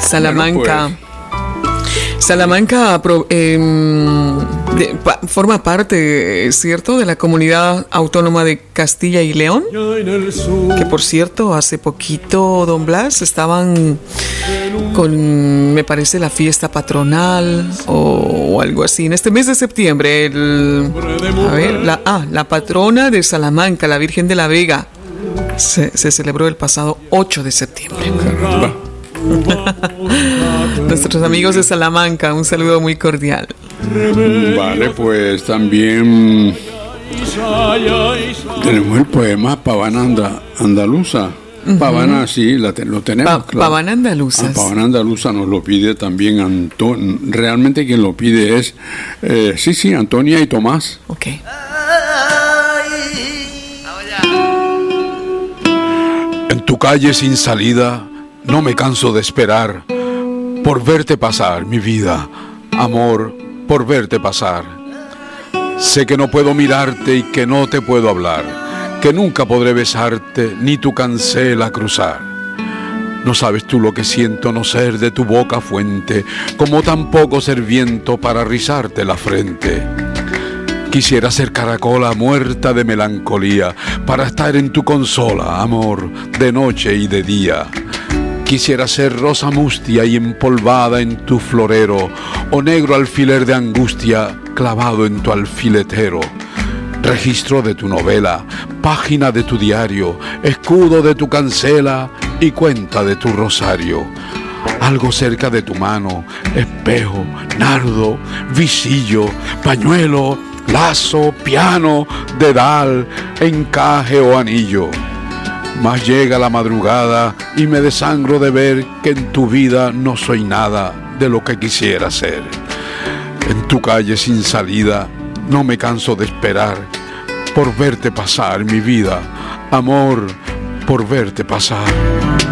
Salamanca. Bueno, Salamanca forma parte, ¿cierto?, de la comunidad autónoma de Castilla y León. Que por cierto, hace poquito, don Blas, estaban con, me parece, la fiesta patronal o algo así. En este mes de septiembre, la patrona de Salamanca, la Virgen de la Vega, se celebró el pasado 8 de septiembre. caramba. Nuestros amigos de Salamanca, un saludo muy cordial. Vale, pues también tenemos el poema Pavana Andaluza. Pavana, sí, lo tenemos. Claro. Pavana Andaluza. Pavana Andaluza nos lo pide también Antonio. Realmente quien lo pide es, sí, Antonia y Tomás. Ok. En tu calle sin salida no me canso de esperar por verte pasar, mi vida, amor, por verte pasar. Sé que no puedo mirarte y que no te puedo hablar, que nunca podré besarte ni tu cancela cruzar. No sabes tú lo que siento no ser de tu boca fuente, como tampoco ser viento para rizarte la frente. Quisiera ser caracola muerta de melancolía para estar en tu consola, amor, de noche y de día. Quisiera ser rosa mustia y empolvada en tu florero, o negro alfiler de angustia clavado en tu alfiletero. Registro de tu novela, página de tu diario, escudo de tu cancela y cuenta de tu rosario. Algo cerca de tu mano, espejo, nardo, visillo, pañuelo, lazo, piano, dedal, encaje o anillo. Mas llega la madrugada y me desangro de ver que en tu vida no soy nada de lo que quisiera ser. En tu calle sin salida no me canso de esperar por verte pasar, mi vida, amor, por verte pasar.